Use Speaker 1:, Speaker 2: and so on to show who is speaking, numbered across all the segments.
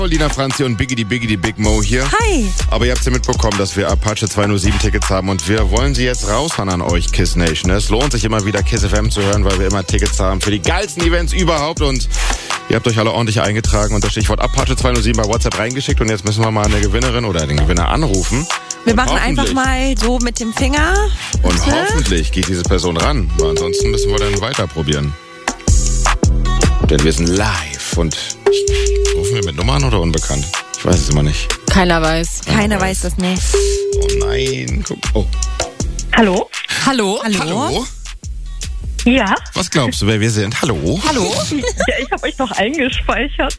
Speaker 1: Carolina Franzi und Biggie die Big Mo hier.
Speaker 2: Hi.
Speaker 1: Aber ihr habt ja mitbekommen, dass wir Apache 207 Tickets haben und wir wollen sie jetzt raushauen an euch, KISS Nation. Es lohnt sich immer wieder KISS FM zu hören, weil wir immer Tickets haben für die geilsten Events überhaupt und ihr habt euch alle ordentlich eingetragen und das Stichwort Apache 207 bei WhatsApp reingeschickt und jetzt müssen wir mal eine Gewinnerin oder den Gewinner anrufen.
Speaker 2: Wir machen einfach mal so mit dem Finger.
Speaker 1: Und hoffentlich geht diese Person ran, weil ansonsten müssen wir dann weiter probieren. Denn wir sind live und rufen wir mit Nummern oder unbekannt? Ich weiß es immer nicht.
Speaker 3: Keiner weiß.
Speaker 2: Keiner weiß das nicht.
Speaker 1: Oh nein, guck. Oh.
Speaker 4: Hallo?
Speaker 3: Hallo?
Speaker 1: Hallo?
Speaker 4: Ja?
Speaker 1: Was glaubst du, wer wir sind? Hallo?
Speaker 3: Hallo?
Speaker 4: Ja, ich habe euch doch eingespeichert.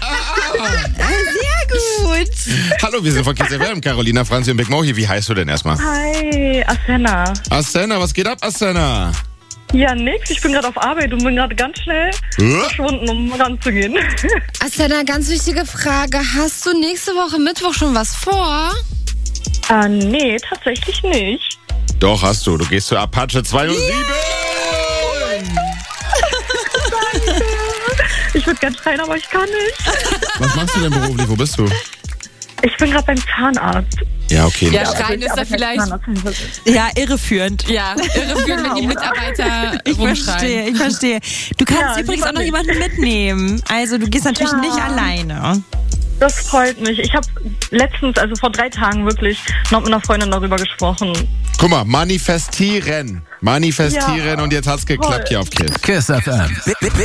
Speaker 2: Sehr gut.
Speaker 1: Hallo, wir sind von KISS FM, Carolina Franzi und Big Mo hier. Wie heißt du denn erstmal?
Speaker 4: Hi, Asena.
Speaker 1: Asena, was geht ab, Asena?
Speaker 4: Ja, nix. Ich bin gerade auf Arbeit und bin gerade ganz schnell verschwunden, um ranzugehen.
Speaker 3: Asena, ganz wichtige Frage. Hast du nächste Woche Mittwoch schon was vor?
Speaker 4: Nee, tatsächlich nicht.
Speaker 1: Doch, hast du. Du gehst zu Apache 207.
Speaker 4: Ich würde gerne schreien, aber ich kann nicht.
Speaker 1: Was machst du denn beruflich? Wo bist du?
Speaker 4: Ich bin gerade beim Zahnarzt.
Speaker 1: Ja, okay.
Speaker 3: Ja, schreien ist da vielleicht...
Speaker 2: Ja, irreführend.
Speaker 3: Ja, irreführend, wenn die Mitarbeiter rumschreien.
Speaker 2: Ich verstehe. Du kannst
Speaker 4: Ja,
Speaker 2: übrigens auch noch
Speaker 4: lieber
Speaker 2: jemanden mitnehmen. Also du gehst natürlich nicht alleine.
Speaker 4: Das freut mich. Ich habe letztens, also vor 3 Tagen wirklich, noch mit einer Freundin darüber gesprochen.
Speaker 1: Guck mal, manifestieren. Manifestieren
Speaker 4: Ja,
Speaker 1: und jetzt hat's geklappt
Speaker 4: toll.
Speaker 1: hier auf KISS.
Speaker 5: KISS FM.